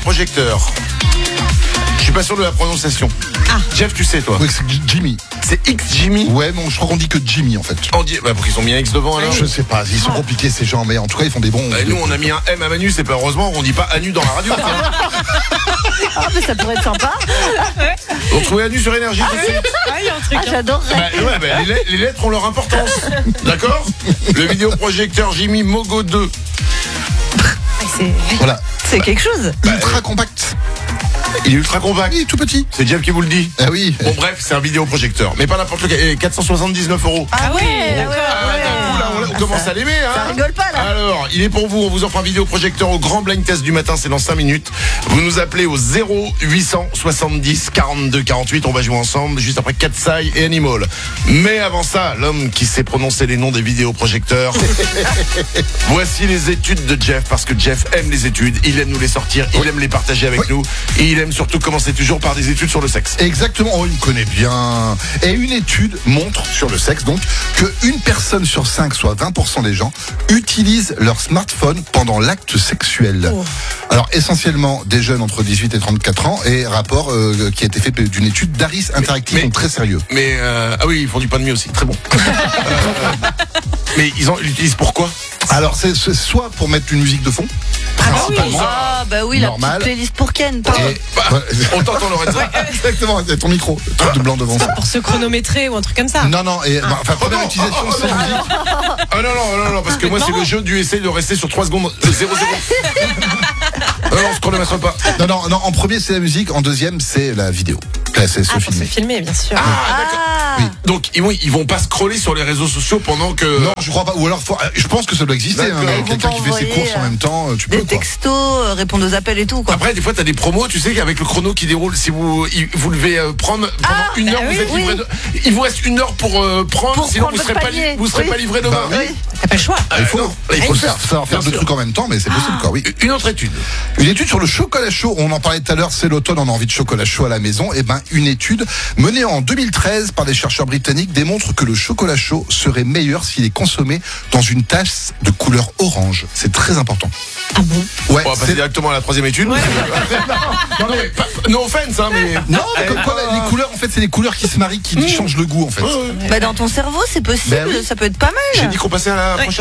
vidéoprojecteur. Je suis pas sûr de la prononciation. Jeff, tu sais, toi? Oui, c'est Jimmy. C'est X Jimmy? Ouais, mais je crois qu'on dit que Jimmy en fait. On dit, bah, ils ont mis un X devant alors. Je sais pas, ils sont compliqués ces gens, mais en tout cas ils font des bons. Bah, nous, on a mis un M à Manu, c'est pas heureusement, on dit pas Anu dans la radio. Ah, mais ça pourrait être sympa. On trouvait Anu sur Énergie tout de suite. Ah, il y a un truc. Ah, j'adorerais. Bah, ouais, bah, les lettres ont leur importance. D'accord? Le vidéoprojecteur Jimmy Mogo 2. Voilà. C'est quelque chose. Ultra compact. Il est ultra compact. Il est tout petit. C'est Jeff qui vous le dit. Ah oui. Bon, bref, c'est un vidéoprojecteur. Mais pas n'importe lequel. Et 479 €. Ah oui, d'accord. On commence à l'aimer, hein. Ça rigole pas, là. Alors, il est pour vous. On vous offre un vidéoprojecteur au grand blind test du matin. C'est dans 5 minutes. Vous nous appelez au 0870 42 48. On va jouer ensemble juste après Katsai et Animal. Mais avant ça, l'homme qui sait prononcer les noms des vidéoprojecteurs. Voici les études de Jeff. Parce que Jeff aime les études. Il aime nous les sortir. Il aime les partager avec nous. Et il aime surtout commencer toujours par des études sur le sexe. Exactement, oh, il me connaît bien. Et une étude montre sur le sexe donc que une personne sur 5, soit 20% des gens, utilisent leur smartphone pendant l'acte sexuel. Alors essentiellement des jeunes entre 18 et 34 ans et rapport qui a été fait d'une étude d'Aris Interactive, donc très sérieux. Mais ah oui, ils font du pain de mie aussi, très bon. Mais ils l'utilisent pourquoi? Alors c'est soit pour mettre une musique de fond, principalement. Ah, bah oui, la Normal. petite playlist pour Ken. pardon. Et- On t'entend, Lorenzo. Exactement, c'est ton micro, le truc de blanc devant ça. Pour se chronométrer ou un truc comme ça. Non, et enfin première utilisation sans musique. Ah non, parce que moi c'est le jeu du essaye de rester sur 3 secondes, 0 secondes. Non, on se chronomètre pas. Non, en premier c'est la musique, en deuxième c'est la vidéo. Là, c'est se Ah, pour se filmer. filmer, bien sûr. Ah, d'accord. Ah, Donc ils vont pas scroller sur les réseaux sociaux pendant que. Non, je crois pas. Ou alors, je pense que ça doit exister. D'accord. Hein, Ils vont quelqu'un pas qui fait ses envoyer, courses en même temps, tu peux. des Quoi. textos, répondre aux appels et tout, quoi. Après, des fois, t'as des promos, tu sais, qu'avec le chrono qui déroule, si vous devez prendre pendant une heure, oui, vous êtes oui. livré. Il vous reste une heure pour prendre, Pour sinon prendre vous serez votre pas, panier. vous serez Oui. pas livré demain. Bah oui. T'as pas le choix. Il faut, Non, il faut il faut savoir faire bien deux sûr. trucs en même temps, mais c'est possible, quoi. Oui. Une autre étude. Une étude sur le chocolat chaud. On en parlait tout à l'heure. C'est l'automne, on a envie de chocolat chaud à la maison. Et ben, une étude menée en 2013 par des chercheurs britanniques démontre que le chocolat chaud serait meilleur s'il est consommé dans une tasse de couleur orange. C'est très important. Ah bon? Ouais. On va passer directement à la troisième étude. Non, mais no offense, hein, mais. Non, mais comme quoi, les couleurs, en fait, c'est les couleurs qui se marient qui changent le goût, en fait. Bah, dans ton cerveau, c'est possible, Bah oui. ça peut être pas J'ai mal. dit qu'on passait à la prochaine.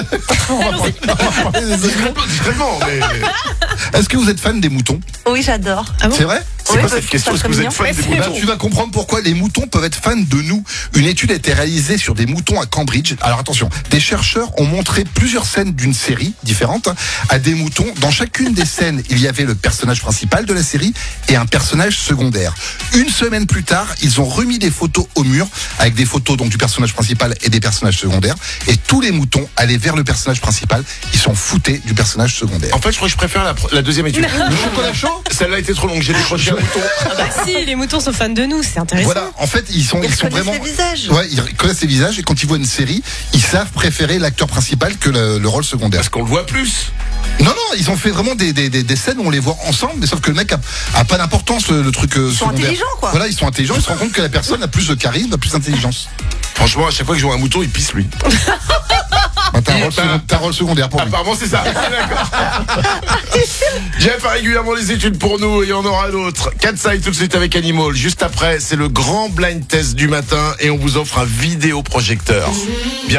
Discrètement, mais. Est-ce que vous êtes fan des moutons? Oui, j'adore. Ah bon? C'est vrai? C'est Oui, quoi bah, cette je question? trouve Est-ce ça que vous très êtes fan des mignon. Bah, moutons? tu vas comprendre pourquoi les moutons peuvent être fans de nous. Une étude a été réalisée sur des moutons à Cambridge. Alors attention, des chercheurs ont montré plusieurs scènes d'une série différente à des moutons. Dans chacune des scènes, il y avait le personnage principal de la série et un personnage secondaire. Une semaine plus tard, ils ont remis des photos au mur avec des photos donc du personnage principal et des personnages secondaires. Et tous les moutons allaient vers le personnage principal. Ils s'en foutaient du personnage secondaire. En fait, je crois que je préfère la deuxième étude. Le chocolat chaud? Celle-là était trop longue, j'ai décroché un mouton. Ah bah si, les moutons sont fans de nous, c'est intéressant. Voilà, en fait, ils sont Ils vraiment. reconnaissent les visages. Ouais, ils connaissent les visages et quand ils voient une série, ils savent préférer l'acteur principal que le rôle secondaire. Parce qu'on le voit plus. Non, ils ont fait vraiment des scènes où on les voit ensemble, mais sauf que le mec a pas d'importance, le truc sont secondaire. intelligents, quoi. Voilà, ils sont intelligents, ils se rendent compte que la personne a plus de charisme, a plus d'intelligence. Franchement, à chaque fois que je vois un mouton, il pisse lui. Bah, t'as un rôle secondaire pour lui. Apparemment, c'est ça. D'accord. Jeff a régulièrement les études pour nous et il y en aura d'autres. Katsai tout de suite avec Animal. Juste après, c'est le grand blind test du matin et on vous offre un vidéoprojecteur. Bien